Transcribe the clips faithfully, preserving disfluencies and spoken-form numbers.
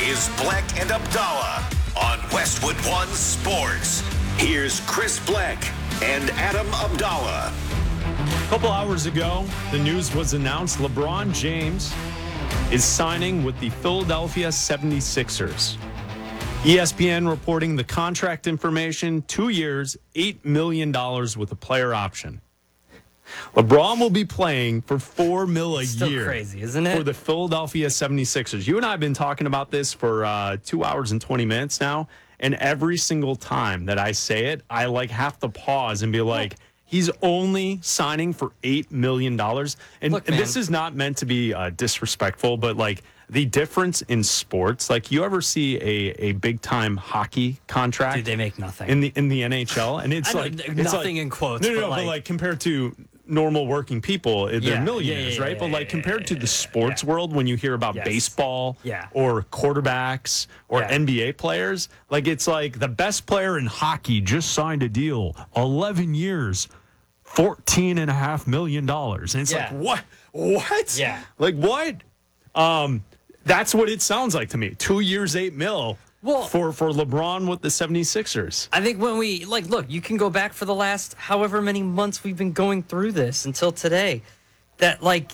is Black and Abdallah on Westwood One Sports. Here's Chris Black and Adam Abdallah. A couple hours ago, the news was announced LeBron James is signing with the Philadelphia seventy-sixers. E S P N reporting the contract information, two years, eight million dollars with a player option. LeBron will be playing for four mil a Still year. Crazy, isn't it? For the Philadelphia seventy-sixers. You and I have been talking about this for uh, two hours and twenty minutes now, and every single time that I say it, I like have to pause and be like, he's only signing for eight million dollars. And, Look, and man. this is not meant to be uh, disrespectful, but like the difference in sports, like you ever see a, a big time hockey contract? Dude, they make nothing. in the in the N H L, and it's I know, like n- it's nothing like, in quotes, No, no, but no, like- but like compared to normal working people, they're Yeah, yeah, millionaires, yeah, right? yeah, but yeah, like yeah, compared to yeah, the sports yeah. world, when you hear about Yes. baseball, Yeah. or quarterbacks or Yeah. N B A players, like it's like the best player in hockey just signed a deal, eleven years, fourteen and a half million dollars, and it's Yeah. like what, what? Yeah. like what? Um, that's what it sounds like to me. Two years, eight mil. Well- for for LeBron with the seventy-sixers. I think when we, like, look, you can go back for the last however many months we've been going through this until today. That, like,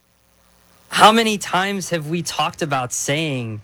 how many times have we talked about saying,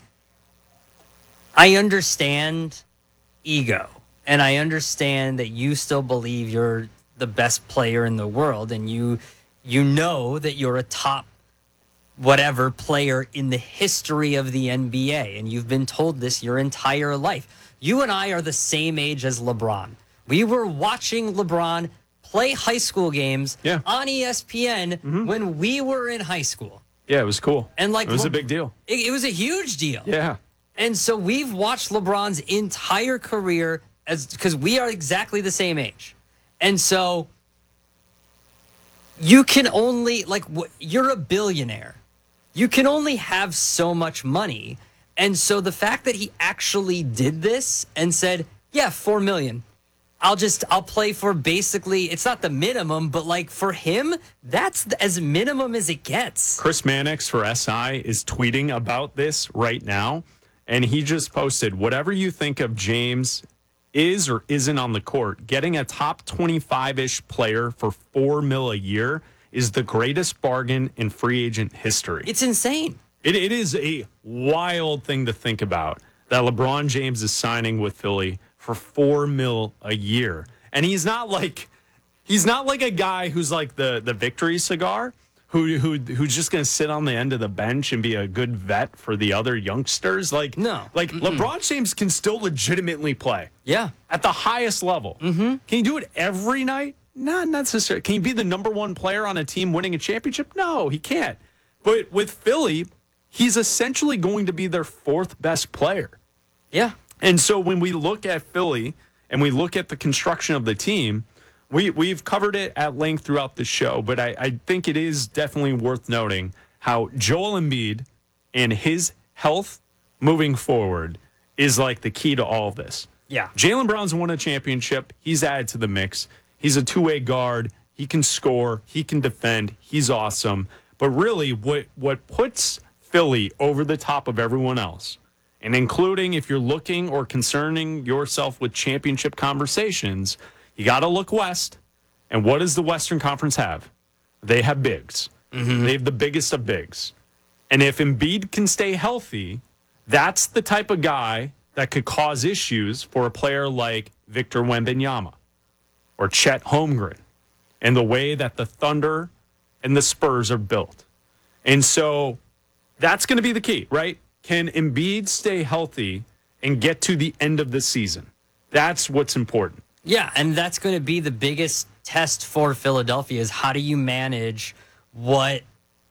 I understand ego, and I understand that you still believe you're the best player in the world, and you you know that you're a top whatever player in the history of the N B A, and you've been told this your entire life. You and I are the same age as LeBron. We were watching LeBron play high school games Yeah. on E S P N when we were in high school. Yeah, it was cool. And like it was Le- a big deal. It, it was a huge deal. Yeah. And so we've watched LeBron's entire career as because we are exactly the same age. And so you can only like wh- you're a billionaire. You can only have so much money. And so the fact that he actually did this and said, "Yeah, four million. I'll just I'll play for basically it's not the minimum, but like for him, that's the, as minimum as it gets." Chris Mannix for S I is tweeting about this right now, and he just posted, whatever you think of James is or isn't on the court, getting a top twenty-five-ish player for four mil a year is the greatest bargain in free agent history. It's insane. It, it is a wild thing to think about that LeBron James is signing with Philly for four mil a year. And he's not like he's not like a guy who's like the, the victory cigar, who who who's just gonna sit on the end of the bench and be a good vet for the other youngsters. Like No. like Mm-mm. LeBron James can still legitimately play Yeah. at the highest level. Mm-hmm. Can he do it every night? Not necessarily. Can he be the number one player on a team winning a championship? No, he can't. But with Philly, he's essentially going to be their fourth best player. Yeah. And so when we look at Philly and we look at the construction of the team, we, we've covered it at length throughout the show, but I, I think it is definitely worth noting how Joel Embiid and his health moving forward is like the key to all of this. Yeah. Jaylen Brown's won a championship. He's added to the mix. He's a two-way guard. He can score. He can defend. He's awesome. But really, what what puts Philly over the top of everyone else, and including if you're looking or concerning yourself with championship conversations, you got to look west. And what does the Western Conference have? They have bigs. Mm-hmm. They have the biggest of bigs. And if Embiid can stay healthy, that's the type of guy that could cause issues for a player like Victor Wembanyama or Chet Holmgren and the way that the Thunder and the Spurs are built. And so that's going to be the key, right? Can Embiid stay healthy and get to the end of the season? That's what's important. Yeah, and that's going to be the biggest test for Philadelphia is how do you manage what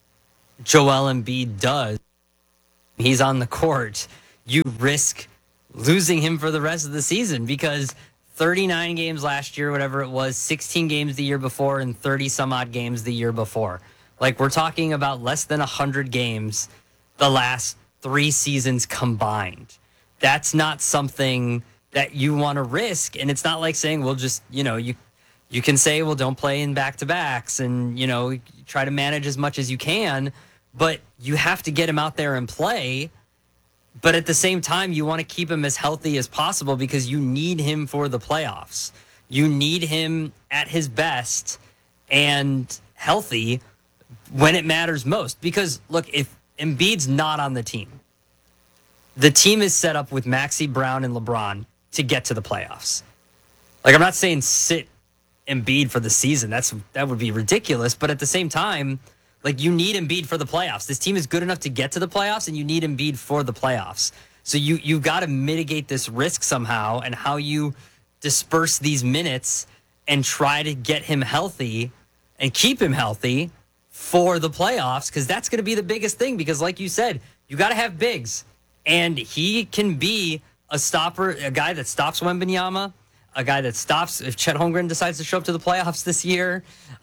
Joel Embiid does? He's on the court. You risk losing him for the rest of the season because thirty-nine games last year, whatever it was, sixteen games the year before, and thirty some odd games the year before. Like we're talking about less than one hundred games the last three seasons combined. That's not something that you want to risk. And it's not like saying, well, just, you know, you you can say, well, don't play in back-to-backs and, you know, try to manage as much as you can. But you have to get him out there and play But at the same time, you want to keep him as healthy as possible because you need him for the playoffs. You need him at his best and healthy when it matters most. Because, look, if Embiid's not on the team, the team is set up with Maxey Brown and LeBron to get to the playoffs. Like, I'm not saying sit Embiid for the season. That's that would be ridiculous. But at the same time, like, you need Embiid for the playoffs. This team is good enough to get to the playoffs, and you need Embiid for the playoffs. So you you got to mitigate this risk somehow, and how you disperse these minutes and try to get him healthy and keep him healthy for the playoffs, because that's going to be the biggest thing. Because, like you said, you got to have bigs, and he can be a stopper, a guy that stops Wembanyama, a guy that stops if Chet Holmgren decides to show up to the playoffs this year,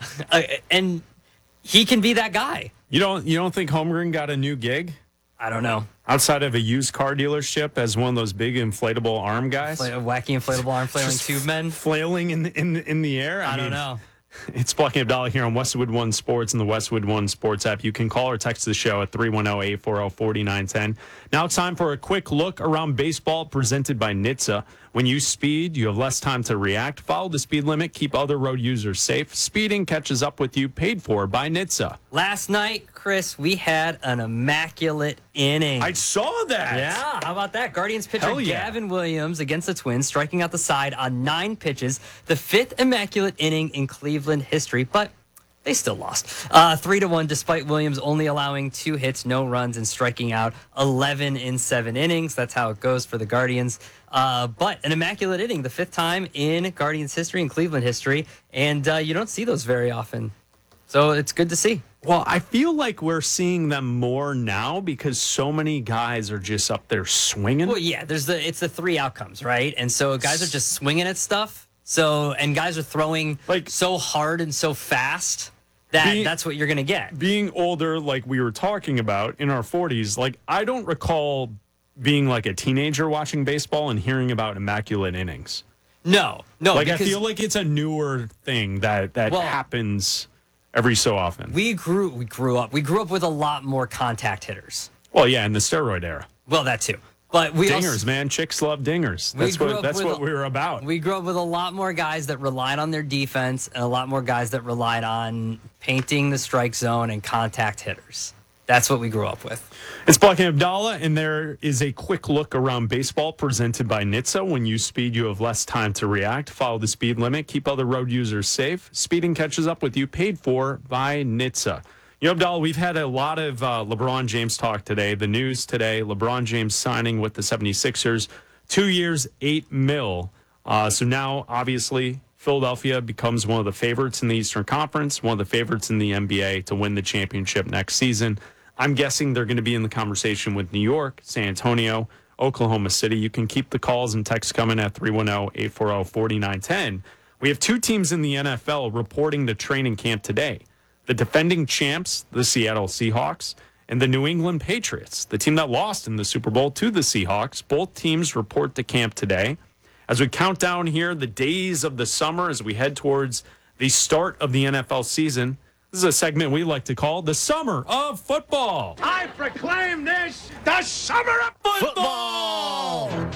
and he can be that guy. You don't you don't think Holmgren got a new gig? I don't know. Outside of a used car dealership as one of those big inflatable arm guys? Fla- wacky inflatable arm flailing Just tube men? Flailing in the, in, the- in the air? I, I don't mean, know. It's Black and Abdallah here on Westwood One Sports and the Westwood One Sports app. You can call or text the show at three one zero, eight four zero, four nine one zero. Now it's time for a quick look around baseball presented by N H T S A. When you speed, you have less time to react. Follow the speed limit. Keep other road users safe. Speeding catches up with you. Paid for by N H T S A. Last night, Chris, we had an immaculate inning. I saw that. Yeah, how about that? Guardians pitcher Hell yeah. Gavin Williams against the Twins, striking out the side on nine pitches. The fifth immaculate inning in Cleveland history, but they still lost. Uh, three to one, despite Williams only allowing two hits, no runs, and striking out eleven in seven innings. That's how it goes for the Guardians. Uh, but an immaculate inning, the fifth time in Guardians history and Cleveland history, and uh, you don't see those very often. So it's good to see. Well, I feel like we're seeing them more now because so many guys are just up there swinging. Well, yeah, there's the it's the three outcomes, right? And so guys are just swinging at stuff. So and guys are throwing Like- so hard and so fast that Being- that's what you're gonna get. Being older, like we were talking about in our forties, like I don't recall being like a teenager watching baseball and hearing about immaculate innings. No, no, Like I because feel like it's a newer thing that that Well- happens every so often. we grew we grew up we grew up with a lot more contact hitters. Well, yeah, in the steroid era, Well, that too. But we dingers, also, man, chicks love dingers. We That's grew what up that's with what a- we were about. we grew up with a lot more guys that relied on their defense and a lot more guys that relied on painting the strike zone and contact hitters. That's what we grew up with. It's Black and Abdallah, and there is a quick look around baseball presented by N H T S A. When you speed, you have less time to react. Follow the speed limit. Keep other road users safe. Speeding catches up with you. Paid for by N H T S A. You know, Abdallah, we've had a lot of uh, LeBron James talk today. The news today, LeBron James signing with the seventy-sixers. Two years, eight mil. Uh, so now, obviously, Philadelphia becomes one of the favorites in the Eastern Conference, one of the favorites in the N B A to win the championship next season. I'm guessing they're going to be in the conversation with New York, San Antonio, Oklahoma City. You can keep the calls and texts coming at three one zero, eight four zero, four nine one zero. We have two teams in the N F L reporting to training camp today. The defending champs, the Seattle Seahawks, and the New England Patriots, the team that lost in the Super Bowl to the Seahawks. Both teams report to camp today. As we count down here the days of the summer as we head towards the start of the N F L season, this is a segment we like to call the Summer of Football. I proclaim this the summer of football. What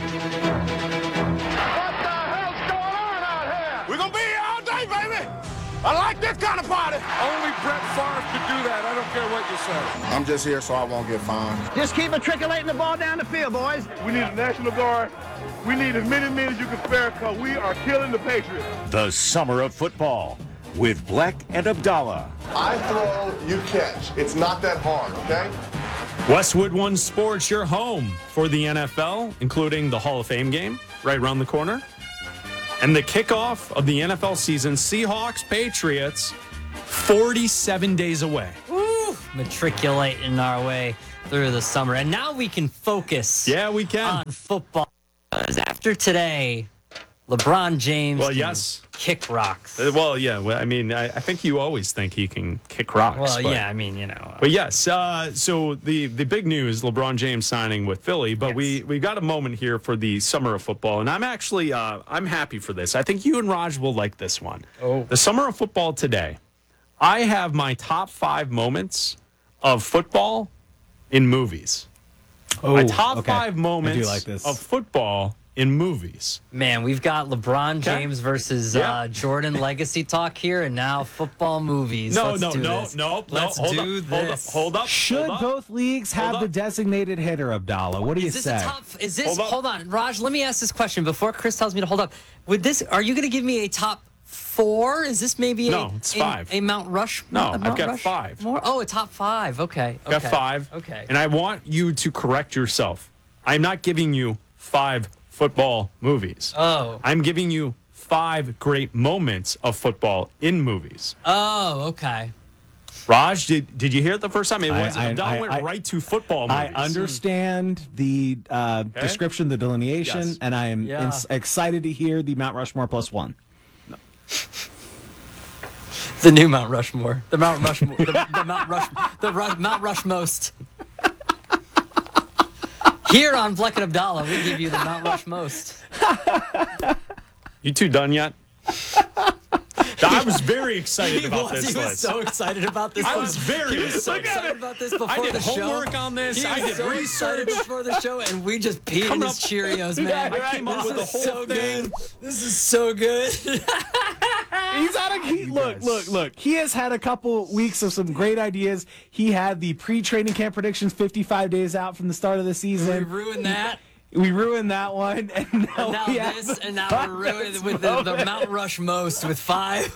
the hell's going on out here? We're gonna be here all day, baby. I like this kind of party. Only Brett Favre could do that. I don't care what you say. I'm just here so I won't get fined. Just keep matriculating the ball down the field, boys. We need a National Guard. We need as many men as you can spare because we are killing the Patriots. The Summer of Football with Black and Abdallah. I throw, you catch. It's not that hard, okay? Westwood One Sports, your home for the N F L, including the Hall of Fame game right around the corner. And the kickoff of the N F L season, Seahawks, Patriots, forty-seven days away. Woo! Matriculating our way through the summer. And now we can focus Yeah, we can. on football. Because after today, LeBron James Well, can yes. kick rocks. Uh, Well, yeah. Well, I mean, I, I think you always think he can kick rocks. Well, but, yeah, I mean, you know. uh, But yes, uh, so the, the big news, LeBron James signing with Philly. But Yes. we we got a moment here for the Summer of Football, and I'm actually uh, I'm happy for this. I think you and Raj will like this one. Oh. The Summer of Football today. I have my top five moments of football in movies. My Oh, top okay. five moments I do like this. of football in movies. Man, we've got LeBron James versus Yeah. uh, Jordan legacy talk here, and now football movies. No, Let's no, do no, this. no, Let's no. Hold do up, this. hold up, hold up. Should hold up. both leagues have Hold the up. designated hitter, Abdallah? What do you Is this say? a top? Is this? Hold up. Hold on, Raj. Let me ask this question before Chris tells me to hold up. Would this? Are you going to give me a top four? Is this maybe No, a, it's a- five. A, Mount Rush? No, a I've Mount got Rush five. More? Oh, a top five. Okay. Got okay. five. Okay. And I want you to correct yourself. I'm not giving you five football movies. Oh. I'm giving you five great moments of football in movies. Oh. Okay. Raj, did, did you hear it the first time? It I- was I- Abdallah I- went I- right to football I movies. understand the uh, description, the delineation, Yes. and I am Yeah. ins- excited to hear the Mount Rushmore plus one. The new Mount Rushmore. The Mount Rushmore. the, the Mount Rush. The Ru- Mount Rushmost. Here on Bleck and Abdallah, we give you the Mount Rushmost. You two done yet? I was very excited He about was, this he was list. so excited about this. I was very he was so Look at excited it. about this before I did the show. homework on this. He I was did so excited research. before the show, and we just peed in Coming his up- Cheerios, man. I came up This with the is whole so thing. good. This is so good. He's had a he, look, guys. look, look. He has had a couple weeks of some great ideas. He had the pre-training camp predictions fifty-five days out from the start of the we season. ruined that. We ruined that one, and now, And now we have this, the and now five we're ruined best with the, the moments. Mount Rush most with five.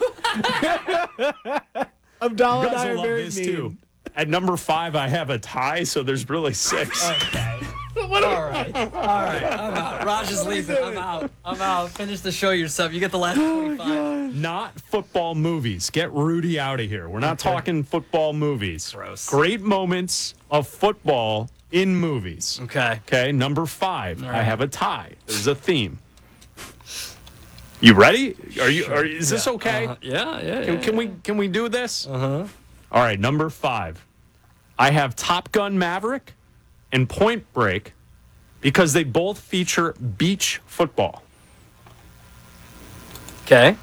Abdallah You and guys I will are love very this mean. too. At number five, I have a tie, so there's really six. All right, all right, I'm out. Raj is leaving. I'm out. I'm out. Finish the show yourself. You get the last twenty-five. Not football movies. Get Rudy out of here. We're not talking football movies. Gross. Great moments of football in movies. Okay. Okay, number five. I right. have a tie. There's a theme. You ready? Are you? Are, is this okay? Uh, yeah, yeah, Can, yeah. can we? Can we do this? Uh huh. All right, number five. I have Top Gun Maverick and Point Break because they both feature beach football. Okay.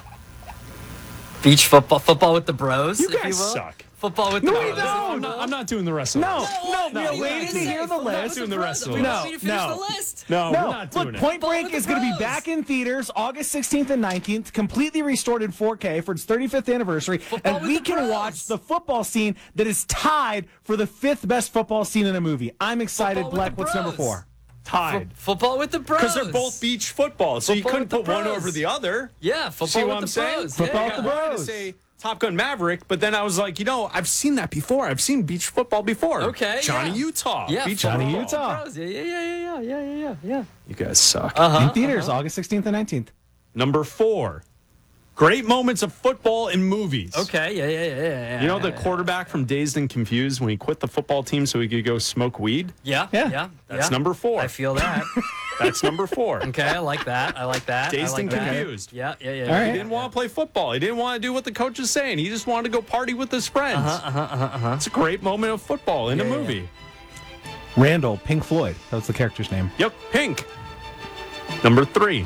Beach football, football with the bros. You if guys you will. suck. Football with No, the we bros. don't. I'm not, I'm not doing the rest of No, this. no, No, we we're waited not to hear the Football list. with doing the rest of bros. it. We No, want you to finish no. the list. No, No, we're not look, doing it. Point Football Break with the is going to be bros. back in theaters August sixteenth and nineteenth, completely restored in four K for its thirty-fifth anniversary. Football and with we the can bros. watch the football scene that is tied for the fifth best football scene in a movie. I'm excited, Football with Black. the What's number bros. four? Tied. Football with the bros. Because they're both beach football, so you Football couldn't with the put one bros. over the other. Yeah, football See with what the I'm saying? bros. Football yeah, with the yeah. I wanted to bros. say Top Gun Maverick, but then I was like, you know, I've seen that before. I've seen beach football before. Okay, Johnny yeah. Utah. Yeah, beach football Johnny with the Utah. bros. Yeah, yeah, yeah, yeah, yeah, yeah, yeah, yeah. You guys suck. Uh-huh. in theaters August sixteenth and nineteenth. Number four, great moments of football in movies. Okay, yeah, yeah, yeah, yeah, yeah. You know the yeah, quarterback from Dazed and Confused when he quit the football team so he could go smoke weed? Yeah, Yeah. yeah, That's yeah. number four. I feel that. That's number four. Okay, I like that. I like that. Dazed I like and that. Confused. Yeah, yeah, yeah. All right. He didn't want to play football. He didn't want to do what the coach is saying. He just wanted to go party with his friends. Uh-huh, uh-huh, uh-huh, uh-huh. It's a great moment of football in a Yeah, yeah. movie. Randall, Pink Floyd. That was the character's name. Yep, Pink. Number three.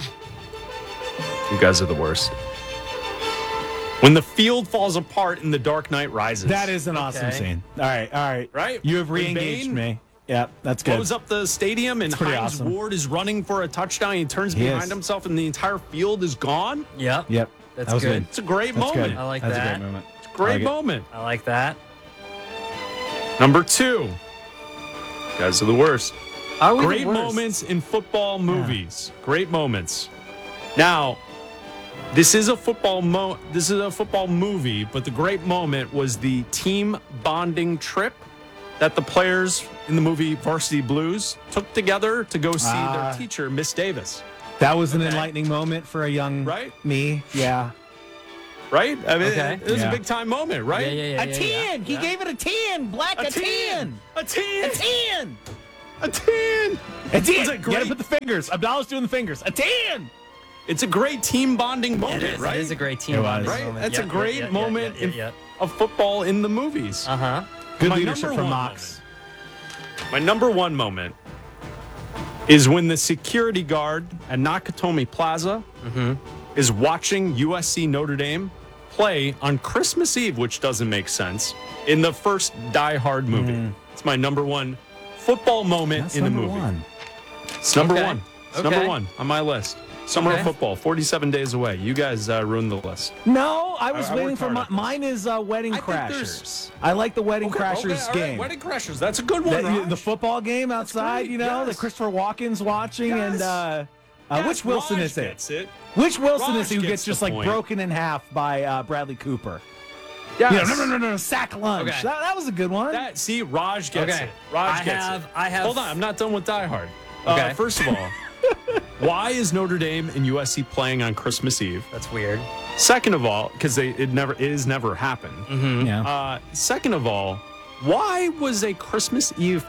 You guys are the worst. When the field falls apart and the Dark Knight Rises. That is an awesome Okay. scene. All right, all right. Right? You have When re-engaged Bane me. Yeah, that's good. blows up the stadium and pretty Hines awesome. Ward is running for a touchdown. He turns He behind is. himself and the entire field is gone. Yep. Yep. That's that was good. It's a great That's moment. good. I like That's that. a great moment. Great I like it. moment. I like that. Number two. You guys are the worst. Are we the Great worst? moments in football movies. Great moments. Now, this is a football mo this is a football movie, but the great moment was the team bonding trip that the players in the movie Varsity Blues took together to go see Ah. their teacher, Miss Davis. That was an Okay. enlightening moment for a young Right? me. Yeah. Right? I mean, Okay. it was Yeah. a big time moment, right? Yeah, yeah, yeah. A yeah, ten. yeah. He Yeah. gave it a ten. Black a, A ten. A ten. A ten. A ten. A ten. Was it You gotta great? put the fingers. Abdallah's doing the fingers. A ten. It's a great team bonding moment, It is. right? It is a great team It bonding was. Right? moment. That's Yeah, a yeah, great yeah, yeah, moment yeah, in- yeah, of football in the movies. yeah. Uh huh. Good My leadership number from one Mox. My number one moment is when the security guard at Nakatomi Plaza Mm-hmm. is watching U S C Notre Dame play on Christmas Eve, which doesn't make sense, in the first Die Hard movie. Mm. It's my number one football moment That's in the number movie. one. It's number Okay. one. It's Okay. number one on my list. Summer Okay. of football, forty-seven days away. You guys uh, ruined the list. No, I was I- I waiting worked for hard my, at this. mine. Is uh, Wedding I think there's- Crashers. I like the Wedding Crashers game. Wedding Crashers. That's a good one. That- Raj. the football game outside, great, you know, yes. that Christopher Walken's watching, Yes. and uh, uh, Yes, which Wilson Raj is it? gets it. Which Wilson Raj is it who gets gets just the like point. broken in half by uh, Bradley Cooper? Yes. You know, no, no, no, no, no, sack lunch. Okay. That, that was a good one. That, see, Raj gets Okay. it. Raj I gets have- it. I have- Hold on, I'm not done with Die Hard. Okay. Uh, first of all, why is Notre Dame and U S C playing on Christmas Eve? That's weird. Second of all, because they it never it has never happened. yeah. Uh, second of all, why was a Christmas Eve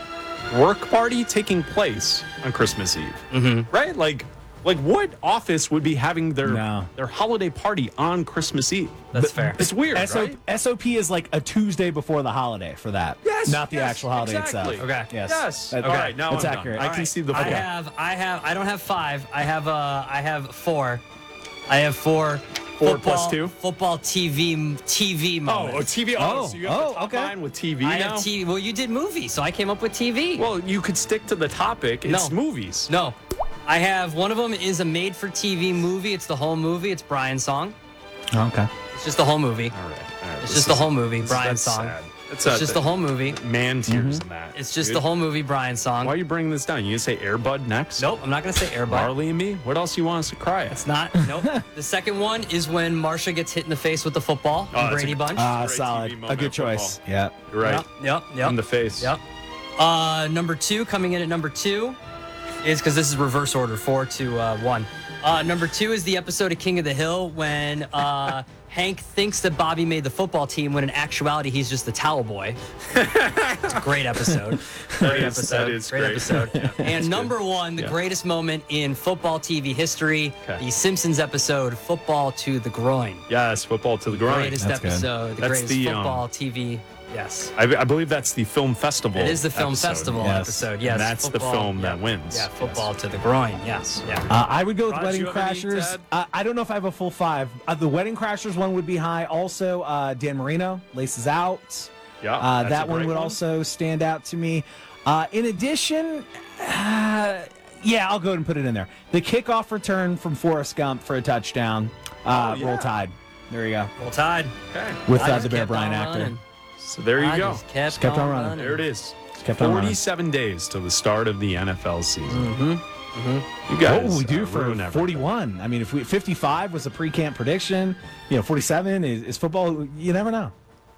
work party taking place on Christmas Eve? Mm-hmm. Right? Like, like what office would be having their No. their holiday party on Christmas Eve? That's fair. It's weird, S O- right? S O P is like a Tuesday before the holiday for that. Yes, Not the yes, actual holiday exactly. itself. Okay. Yes. Yes. That- All right, now that's I'm done. accurate. I can see the I point. have, I have, I don't have five. I have, uh, I have four. I have four. Four football, plus two? Football T V, T V Oh, moments. oh, T V. Oh, Oh, so you have oh, the top okay. line with T V I now? have T V. Well, you did movie, so I came up with T V. Well, you could stick to the topic. It's No. movies. No, I have one of them is a made-for-T V movie. It's the whole movie. It's Brian's song. Okay. It's just the whole movie. All right. All right. It's This just the is- whole movie. this- Brian's that's song. sad. It's, It's uh, just the whole movie. man tears in that. It's just dude. the whole movie. Brian's song. Why are you bringing this down? You gonna say Airbud next? Nope, I'm not gonna say Airbud. Marley and Me? What else you want us to cry at? It's not. Nope. The second one is when Marsha gets hit in the face with the football. Oh, in that's Brady a- Bunch. Uh, Great solid. T V A moment good in choice. football. Yeah. You're right. Yep. Yep. Yep. In the face. Yep. Uh, number two, coming in at number two, is because this is reverse order, four to uh, one. Uh, number two is the episode of King of the Hill when uh, Hank thinks that Bobby made the football team when in actuality he's just the towel boy. It's a great episode. Great is- episode. that is great, great. episode. Yeah, and number one, the Yeah. greatest moment in football T V history, Okay. the Simpsons episode, Football to the Groin. Yes, football to the groin. Greatest That's good. episode, the That's greatest the, um, football T V. Yes. I, I believe that's the film festival. It is the film episode. festival Yes. episode. Yes, And that's the football, film yeah. that wins. Yeah, football to the groin. Yes, yeah. Uh, I would go with Raj, Wedding you have any to Crashers. add? Uh, I don't know if I have a full five. Uh, the Wedding Crashers one would be high. Also, uh, Dan Marino, Laces Out. Yeah, Uh, that's that a one great would also stand out to me. Uh, in addition, uh, yeah, I'll go ahead and put it in there. The kickoff return from Forrest Gump for a touchdown. Uh, Oh, yeah. Roll Tide. There you go. Roll Tide. Okay. With I uh, just the Bear kept Bryant on actor. running. So there you I go. just kept, kept on on running. running. There it is. kept on running. forty-seven days till the start of the N F L season. Mm-hmm. You guys. What will we do uh, for ruin everything. forty-one? I mean, if we fifty-five was a pre-camp prediction, you know, forty-seven is, is football. You never know.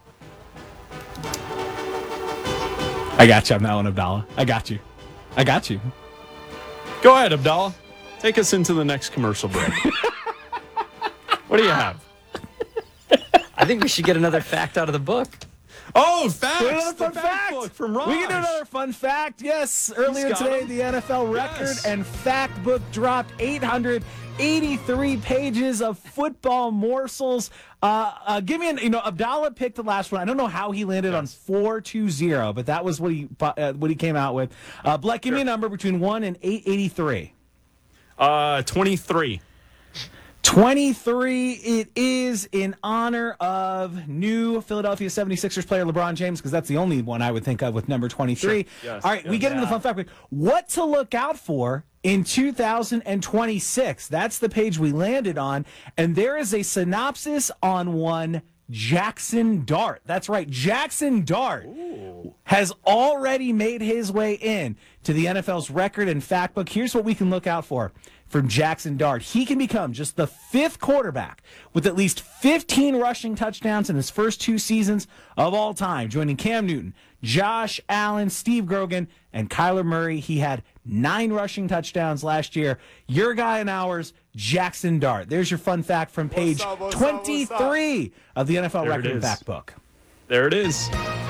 I got you on that one, Abdallah. I got you. I got you. Go ahead, Abdallah. Take us into the next commercial break. What do you have? I think we should get another fact out of the book. Oh, facts! We another The fun fact fact book from Raj. We can do another fun fact. Yes, earlier got today, him. the N F L record Yes. and fact book dropped eight hundred eighty-three pages of football morsels. Uh, uh, give me an, you know, Abdallah picked the last one. I don't know how he landed on four two zero, but that was what he uh, what he came out with. Uh, Black, give me a number between one and eight eighty-three. Uh, twenty-three. twenty-three, it is in honor of new Philadelphia seventy-sixers player LeBron James, because that's the only one I would think of with number twenty-three. Sure. Yes. All right, we get into the fun fact week. What to look out for in two thousand twenty-six? That's the page we landed on, and there is a synopsis on one Jackson Dart. That's right, Jackson Dart has already made his way in to the N F L's record and fact book. Here's what we can look out for from Jackson Dart. He can become just the fifth quarterback with at least fifteen rushing touchdowns in his first two seasons of all time, joining Cam Newton, Josh Allen, Steve Grogan, and Kyler Murray. He had nine rushing touchdowns last year. Your guy and ours, Jackson Dart. There's your fun fact from page up, what's up, what's up? twenty-three of the N F L There it record and is. fact book. There it is.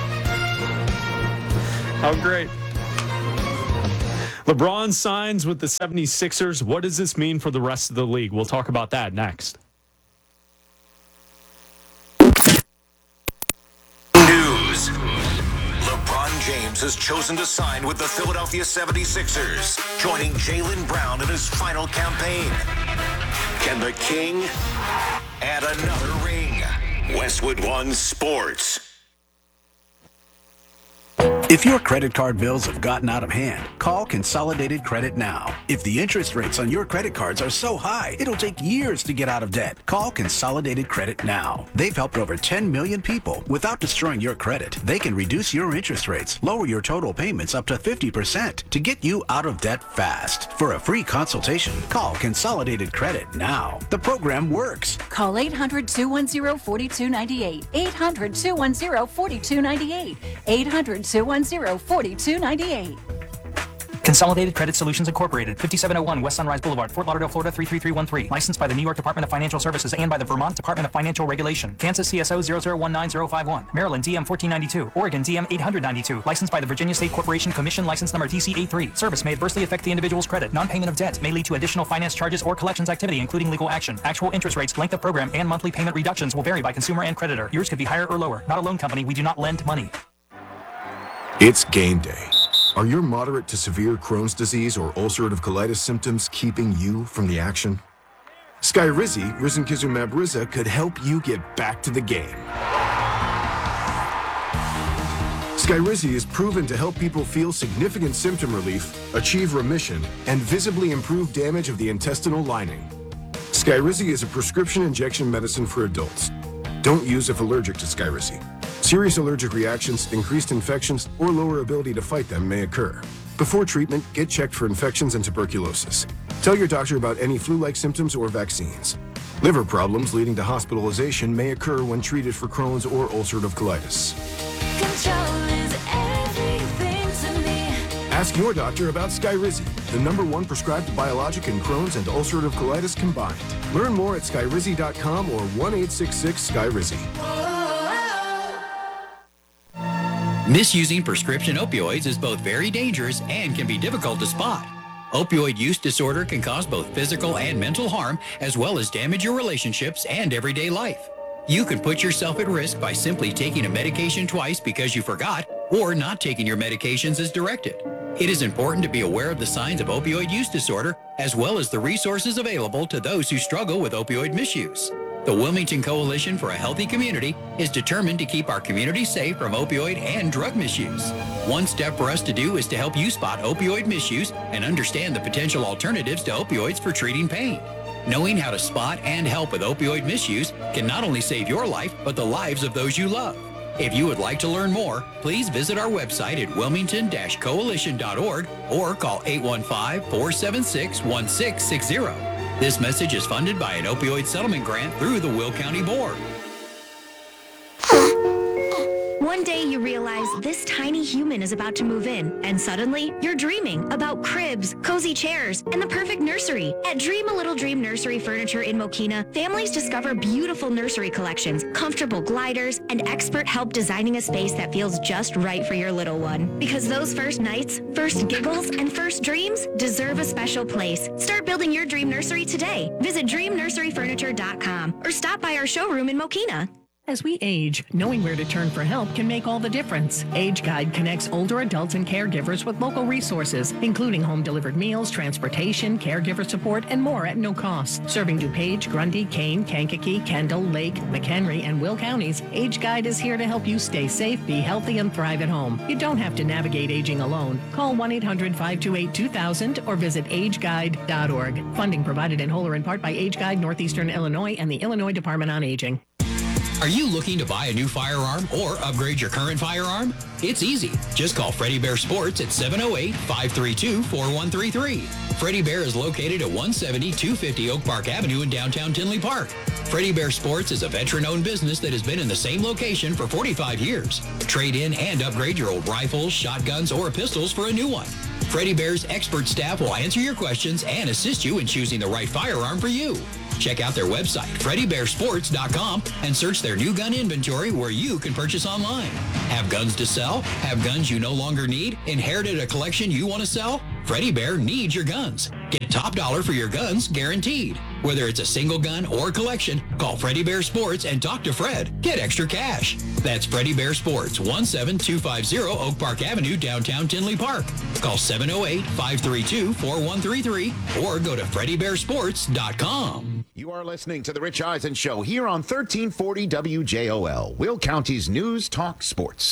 How great. LeBron signs with the seventy-sixers. What does this mean for the rest of the league? We'll talk about that next. News. LeBron James has chosen to sign with the Philadelphia seventy-sixers, joining Jaylen Brown in his final campaign. Can the King add another ring? Westwood One Sports. If your credit card bills have gotten out of hand, call Consolidated Credit now. If the interest rates on your credit cards are so high, it'll take years to get out of debt. Call Consolidated Credit now. They've helped over ten million people without destroying your credit. They can reduce your interest rates, lower your total payments up to fifty percent to get you out of debt fast. For a free consultation, call Consolidated Credit now. The program works. Call eight hundred, two one zero, four two nine eight. eight hundred, two one zero, four two nine eight. eight hundred, two one zero, four two nine eight. Consolidated Credit Solutions Incorporated, fifty-seven oh one West Sunrise Boulevard, Fort Lauderdale, Florida three three three one three. Licensed by the New York Department of Financial Services and by the Vermont Department of Financial Regulation. Kansas C S O zero zero one nine zero five one. Maryland D M fourteen ninety-two. Oregon D M eight ninety-two. Licensed by the Virginia State Corporation Commission, license number D C eighty-three. Service may adversely affect the individual's credit. Non-payment of debt may lead to additional finance charges or collections activity, including legal action. Actual interest rates, length of program, and monthly payment reductions will vary by consumer and creditor. Yours could be higher or lower. Not a loan company. We do not lend money. It's game day. Are your moderate to severe Crohn's disease or ulcerative colitis symptoms keeping you from the action? Skyrizi, risankizumab Riza, could help you get back to the game. Skyrizi is proven to help people feel significant symptom relief, achieve remission, and visibly improve damage of the intestinal lining. Skyrizi is a prescription injection medicine for adults. Don't use if allergic to Skyrizi. Serious allergic reactions, increased infections, or lower ability to fight them may occur. Before treatment, get checked for infections and tuberculosis. Tell your doctor about any flu-like symptoms or vaccines. Liver problems leading to hospitalization may occur when treated for Crohn's or ulcerative colitis. Control is everything to me. Ask your doctor about Skyrizi, the number one prescribed biologic in Crohn's and ulcerative colitis combined. Learn more at skyrizi dot com or one eight six six Skyrizi. Misusing prescription opioids is both very dangerous and can be difficult to spot. Opioid use disorder can cause both physical and mental harm, as well as damage your relationships and everyday life. You can put yourself at risk by simply taking a medication twice because you forgot, or not taking your medications as directed. It is important to be aware of the signs of opioid use disorder, as well as the resources available to those who struggle with opioid misuse. The Wilmington Coalition for a Healthy Community is determined to keep our community safe from opioid and drug misuse. One step for us to do is to help you spot opioid misuse and understand the potential alternatives to opioids for treating pain. Knowing how to spot and help with opioid misuse can not only save your life, but the lives of those you love. If you would like to learn more, please visit our website at wilmington dash coalition dot org or call eight one five, four seven six, one six six zero. This message is funded by an opioid settlement grant through the Will County Board. One day you realize this tiny human is about to move in, and suddenly you're dreaming about cribs, cozy chairs, and the perfect nursery. At Dream a Little Dream Nursery Furniture in Mokina, families discover beautiful nursery collections, comfortable gliders, and expert help designing a space that feels just right for your little one. Because those first nights, first giggles, and first dreams deserve a special place. Start building your dream nursery today. Visit dream nursery furniture dot com or stop by our showroom in Mokina. As we age, knowing where to turn for help can make all the difference. Age Guide connects older adults and caregivers with local resources, including home-delivered meals, transportation, caregiver support, and more at no cost. Serving DuPage, Grundy, Kane, Kankakee, Kendall, Lake, McHenry, and Will counties, Age Guide is here to help you stay safe, be healthy, and thrive at home. You don't have to navigate aging alone. Call one eight hundred, five two eight, two thousand or visit age guide dot org. Funding provided in whole or in part by Age Guide, Northeastern Illinois, and the Illinois Department on Aging. Are you looking to buy a new firearm or upgrade your current firearm? It's easy. Just call Freddie Bear Sports at seven oh eight, five three two, four one three three. Freddie Bear is located at one seventy, two fifty Oak Park Avenue in downtown Tinley Park. Freddie Bear Sports is a veteran-owned business that has been in the same location for forty-five years. Trade in and upgrade your old rifles, shotguns, or pistols for a new one. Freddie Bear's expert staff will answer your questions and assist you in choosing the right firearm for you. Check out their website, freddie bear sports dot com, and search their new gun inventory where you can purchase online. Have guns to sell? Have guns you no longer need? Inherited a collection you want to sell? Freddie Bear needs your guns. Get top dollar for your guns guaranteed. Whether it's a single gun or collection, call Freddie Bear Sports and talk to Fred. Get extra cash. That's Freddie Bear Sports, one seven two five zero Oak Park Avenue, downtown Tinley Park. Call seven oh eight, five three two, four one three three or go to freddie bear sports dot com. You are listening to The Rich Eisen Show here on thirteen forty W J O L, Will County's News Talk Sports.